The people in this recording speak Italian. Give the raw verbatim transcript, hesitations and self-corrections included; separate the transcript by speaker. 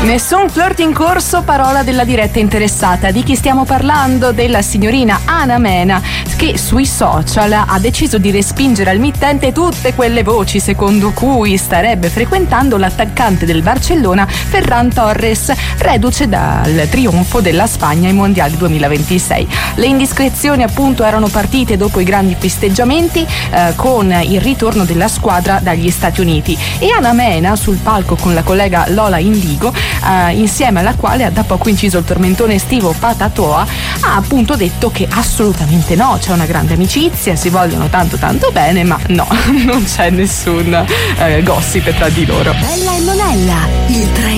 Speaker 1: Nessun flirt in corso, parola della diretta interessata. Di chi stiamo parlando? Della signorina Ana Mena, che sui social ha deciso di respingere al mittente tutte quelle voci secondo cui starebbe frequentando l'attaccante del Barcellona Ferran Torres, reduce dal trionfo della Spagna ai mondiali duemilaventisei. Le indiscrezioni appunto erano partite dopo i grandi festeggiamenti eh, con il ritorno della squadra dagli Stati Uniti, e Ana Mena sul palco con la collega Lola Indigo, eh, insieme alla quale ha da poco inciso il tormentone estivo Patatoa, ha appunto detto che assolutamente no, c'è una grande amicizia, si vogliono tanto tanto bene, ma no, non c'è nessun eh, gossip tra di loro.
Speaker 2: Bella e Monella, il tre